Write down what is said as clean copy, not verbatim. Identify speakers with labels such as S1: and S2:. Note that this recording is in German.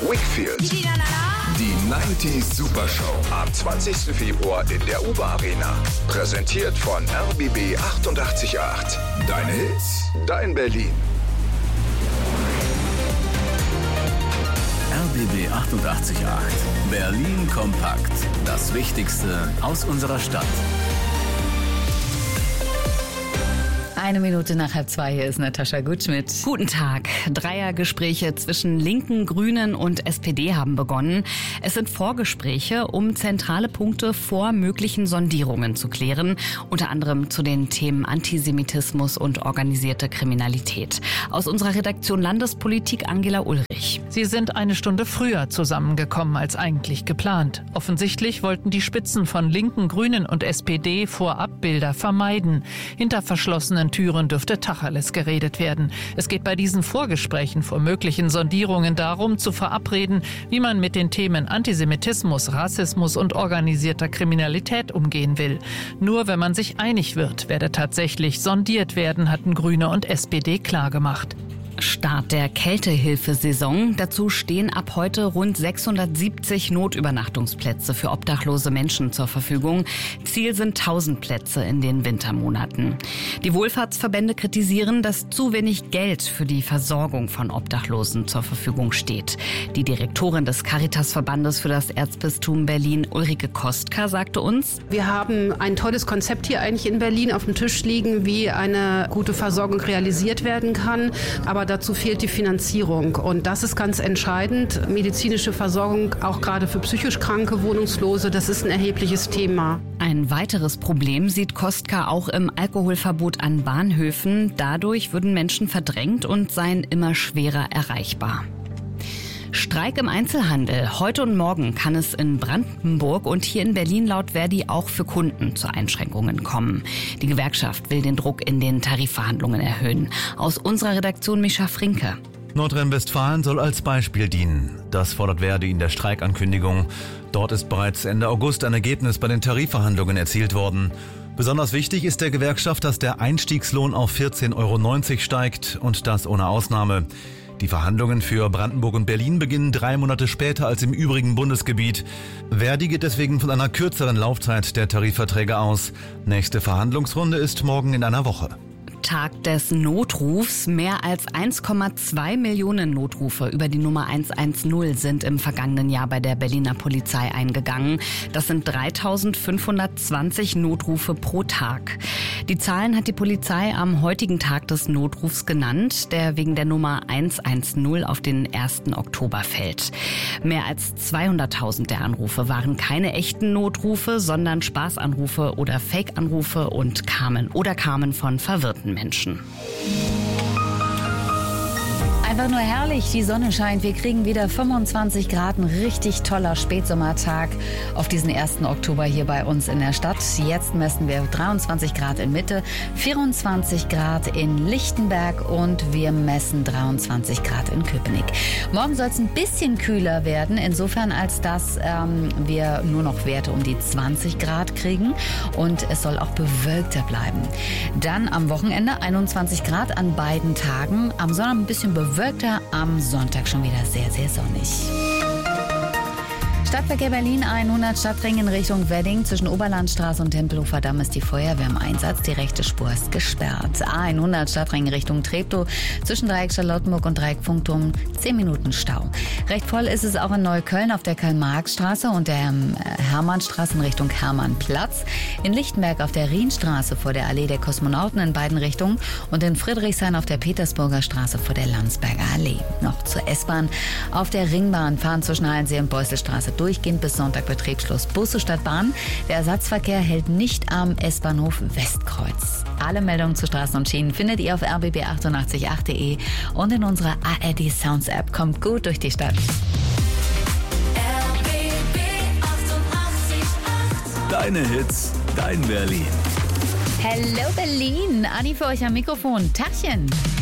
S1: Wakefield. Die 90s Supershow am 20. Februar in der UBA Arena. Präsentiert von RBB 88.8. Deine Hits, dein Berlin.
S2: RBB 88.8. Berlin kompakt. Das Wichtigste aus unserer Stadt.
S3: 1:01 hier ist Natascha Gutschmidt. Guten Tag. Dreiergespräche zwischen Linken, Grünen und SPD haben begonnen. Es sind Vorgespräche, um zentrale Punkte vor möglichen Sondierungen zu klären. Unter anderem zu den Themen Antisemitismus und organisierte Kriminalität. Aus unserer Redaktion Landespolitik Angela Ulrich.
S4: Sie sind eine Stunde früher zusammengekommen als eigentlich geplant. Offensichtlich wollten die Spitzen von Linken, Grünen und SPD Vorabbilder vermeiden. Hinter verschlossenen Türen dürfte Tacheles geredet werden. Es geht bei diesen Vorgesprächen vor möglichen Sondierungen darum, zu verabreden, wie man mit den Themen Antisemitismus, Rassismus und organisierter Kriminalität umgehen will. Nur wenn man sich einig wird, werde tatsächlich sondiert werden, hatten Grüne und SPD klargemacht.
S3: Start der Kältehilfesaison. Dazu stehen ab heute rund 670 Notübernachtungsplätze für obdachlose Menschen zur Verfügung. Ziel sind 1000 Plätze in den Wintermonaten. Die Wohlfahrtsverbände kritisieren, dass zu wenig Geld für die Versorgung von Obdachlosen zur Verfügung steht. Die Direktorin des Caritas-Verbandes für das Erzbistum Berlin, Ulrike Kostka, sagte uns:
S5: Wir haben ein tolles Konzept hier eigentlich in Berlin auf dem Tisch liegen, wie eine gute Versorgung realisiert werden kann. Aber dazu fehlt die Finanzierung. Und das ist ganz entscheidend. Medizinische Versorgung, auch gerade für psychisch kranke Wohnungslose, das ist ein erhebliches Thema.
S3: Ein weiteres Problem sieht Kostka auch im Alkoholverbot an Bahnhöfen. Dadurch würden Menschen verdrängt und seien immer schwerer erreichbar. Streik im Einzelhandel. Heute und morgen kann es in Brandenburg und hier in Berlin laut Verdi auch für Kunden zu Einschränkungen kommen. Die Gewerkschaft will den Druck in den Tarifverhandlungen erhöhen. Aus unserer Redaktion Mischa Frinke.
S6: Nordrhein-Westfalen soll als Beispiel dienen. Das fordert Verdi in der Streikankündigung. Dort ist bereits Ende August ein Ergebnis bei den Tarifverhandlungen erzielt worden. Besonders wichtig ist der Gewerkschaft, dass der Einstiegslohn auf 14,90 € steigt und das ohne Ausnahme. Die Verhandlungen für Brandenburg und Berlin beginnen 3 Monate später als im übrigen Bundesgebiet. Verdi geht deswegen von einer kürzeren Laufzeit der Tarifverträge aus. Nächste Verhandlungsrunde ist morgen in einer Woche.
S3: Tag des Notrufs. Mehr als 1,2 Millionen Notrufe über die Nummer 110 sind im vergangenen Jahr bei der Berliner Polizei eingegangen. Das sind 3.520 Notrufe pro Tag. Die Zahlen hat die Polizei am heutigen Tag des Notrufs genannt, der wegen der Nummer 110 auf den 1. Oktober fällt. Mehr als 200.000 der Anrufe waren keine echten Notrufe, sondern Spaßanrufe oder Fake-Anrufe und kamen von verwirrten Menschen.
S7: Einfach nur herrlich, die Sonne scheint, wir kriegen wieder 25 Grad, ein richtig toller Spätsommertag auf diesen 1. Oktober hier bei uns in der Stadt. Jetzt messen wir 23 Grad in Mitte, 24 Grad in Lichtenberg und wir messen 23 Grad in Köpenick. Morgen soll es ein bisschen kühler werden, insofern als dass wir nur noch Werte um die 20 Grad kriegen und es soll auch bewölkter bleiben. Dann am Wochenende 21 Grad an beiden Tagen, am Sonntag ein bisschen bewölkter, am Sonntag schon wieder sehr, sehr sonnig. Stadtverkehr Berlin 100 Stadtring in Richtung Wedding. Zwischen Oberlandstraße und Tempelhofer Damm ist die Feuerwehr im Einsatz. Die rechte Spur ist gesperrt. A100 Stadtring in Richtung Treptow. Zwischen Dreieck Charlottenburg und Dreieck Funkturm 10 Minuten Stau. Recht voll ist es auch in Neukölln auf der Karl-Marx-Straße und der Hermannstraße in Richtung Hermannplatz. In Lichtenberg auf der Rienstraße vor der Allee der Kosmonauten in beiden Richtungen und in Friedrichshain auf der Petersburger Straße vor der Landsberger Allee. Noch zur S-Bahn. Auf der Ringbahn fahren zwischen Hallensee und Beuselstraße durchgehend bis Sonntag Betriebsschluss Busse statt Bahn. Der Ersatzverkehr hält nicht am S-Bahnhof Westkreuz. Alle Meldungen zu Straßen und Schienen findet ihr auf rbb888.de und in unserer ARD Sounds App. Kommt gut durch die Stadt.
S2: RBB 88.8. Deine Hits, dein Berlin.
S7: Hello Berlin, Anni für euch am Mikrofon. Tachchen.